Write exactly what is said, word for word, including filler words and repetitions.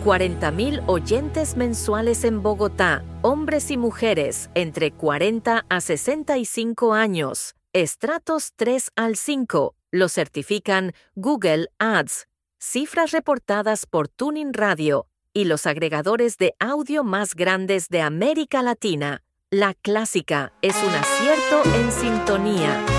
cuarenta mil oyentes mensuales en Bogotá, hombres y mujeres entre cuarenta a sesenta y cinco años, estratos tres al cinco, lo certifican Google Ads, cifras reportadas por Tuning Radio y los agregadores de audio más grandes de América Latina. La Clásica es un acierto en sintonía.